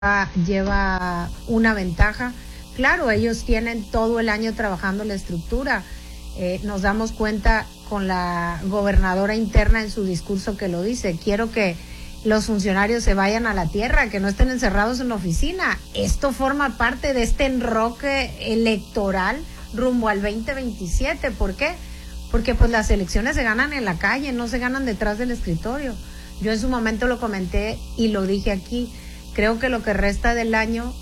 lleva una ventaja. Claro, ellos tienen todo el año trabajando la estructura. Nos damos cuenta con la gobernadora interna en su discurso que lo dice. Quiero que los funcionarios se vayan a la tierra, que no estén encerrados en la oficina. Esto forma parte de este enroque electoral rumbo al 2027. ¿Por qué? Porque pues las elecciones se ganan en la calle, no se ganan detrás del escritorio. Yo en su momento lo comenté y lo dije aquí. Creo que lo que resta del año,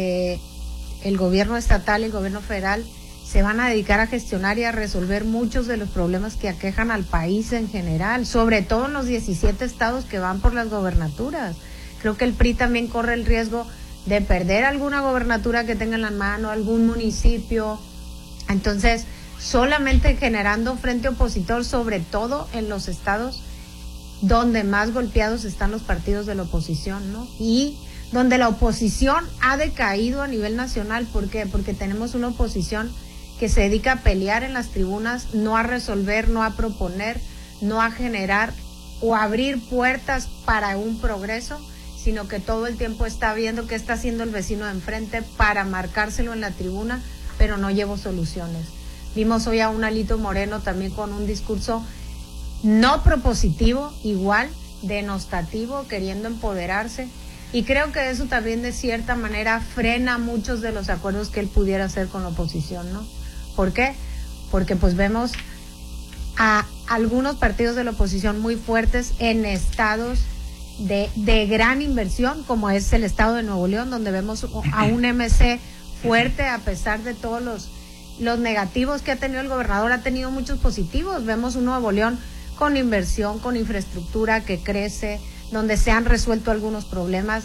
el gobierno estatal y el gobierno federal se van a dedicar a gestionar y a resolver muchos de los problemas que aquejan al país en general, sobre todo en los 17 estados que van por las gobernaturas. Creo que el PRI también corre el riesgo de perder alguna gobernatura que tenga en la mano, algún municipio. Entonces, solamente generando frente opositor, sobre todo en los estados donde más golpeados están los partidos de la oposición, ¿no? Y donde la oposición ha decaído a nivel nacional. ¿Por qué? Porque tenemos una oposición que se dedica a pelear en las tribunas, no a resolver, no a proponer, no a generar o abrir puertas para un progreso, sino que todo el tiempo está viendo qué está haciendo el vecino de enfrente para marcárselo en la tribuna, pero no llevo soluciones. Vimos hoy a un Alito Moreno también con un discurso no propositivo, igual, denostativo, queriendo empoderarse, y creo que eso también de cierta manera frena muchos de los acuerdos que él pudiera hacer con la oposición, ¿no? ¿Por qué? Porque pues vemos a algunos partidos de la oposición muy fuertes en estados de gran inversión, como es el estado de Nuevo León, donde vemos a un MC fuerte a pesar de todos los negativos que ha tenido el gobernador. Ha tenido muchos positivos. Vemos un Nuevo León con inversión, con infraestructura que crece, donde se han resuelto algunos problemas.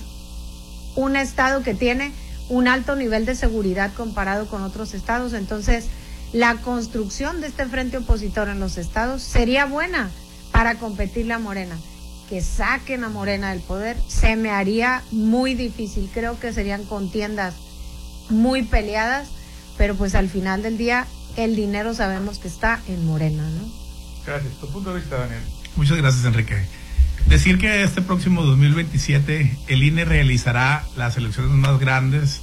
Un estado que tiene un alto nivel de seguridad comparado con otros estados. Entonces, la construcción de este frente opositor en los estados sería buena para competirle a Morena. Que saquen a Morena del poder se me haría muy difícil. Creo que serían contiendas muy peleadas, pero pues al final del día el dinero sabemos que está en Morena, ¿no? Gracias. Tu punto de vista, Daniel. Muchas gracias, Enrique. Decir que este próximo 2027 el INE realizará las elecciones más grandes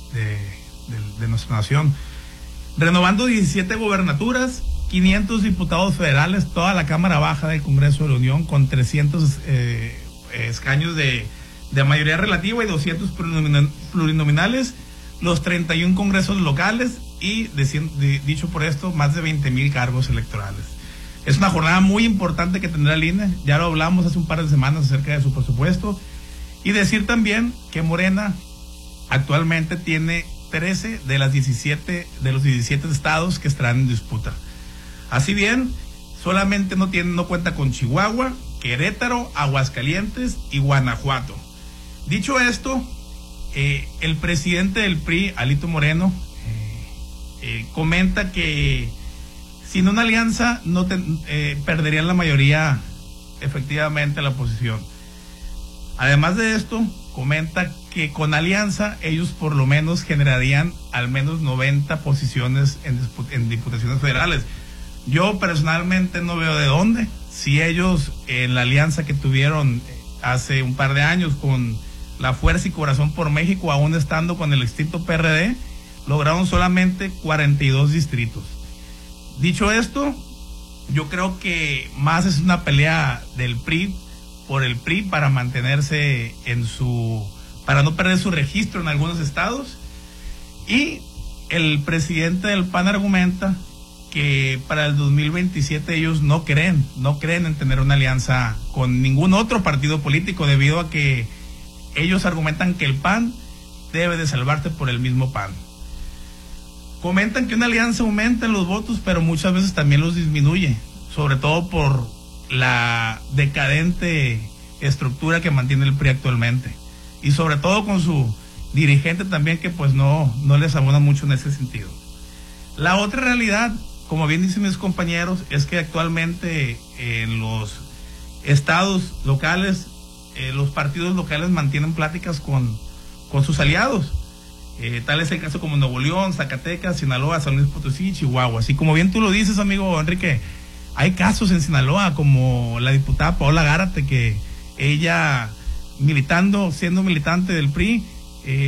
de nuestra nación, renovando 17 gobernaturas, 500 diputados federales, toda la Cámara Baja del Congreso de la Unión con 300 escaños de mayoría relativa y 200 plurinominales, los 31 congresos locales y, dicho por esto, más de 20,000 cargos electorales. Es una jornada muy importante que tendrá el INE, ya lo hablamos hace un par de semanas acerca de su presupuesto, y decir también que Morena actualmente tiene 13 de los 17 estados que estarán en disputa. Así bien, solamente no cuenta con Chihuahua, Querétaro, Aguascalientes y Guanajuato. Dicho esto, el presidente del PRI, Alito Moreno, comenta que sin una alianza perderían la mayoría efectivamente la oposición. Además de esto, comenta que con alianza ellos por lo menos generarían al menos 90 posiciones en diputaciones federales. Yo personalmente no veo de dónde. Si ellos en la alianza que tuvieron hace un par de años con la Fuerza y Corazón por México, aún estando con el extinto PRD, lograron solamente 42 distritos. Dicho esto, yo creo que más es una pelea del PRI por el PRI para mantenerse para no perder su registro en algunos estados. Y el presidente del PAN argumenta que para el 2027 ellos no creen en tener una alianza con ningún otro partido político, debido a que ellos argumentan que el PAN debe de salvarse por el mismo PAN. Comentan que una alianza aumenta los votos, pero muchas veces también los disminuye, sobre todo por la decadente estructura que mantiene el PRI actualmente, y sobre todo con su dirigente también, que pues no les abona mucho en ese sentido. La otra realidad, como bien dicen mis compañeros, es que actualmente en los estados locales, los partidos locales mantienen pláticas con sus aliados. Tal es el caso como Nuevo León, Zacatecas, Sinaloa, San Luis Potosí, Chihuahua. Así como bien tú lo dices, amigo Enrique, hay casos en Sinaloa como la diputada Paola Gárate, que ella siendo militante del PRI,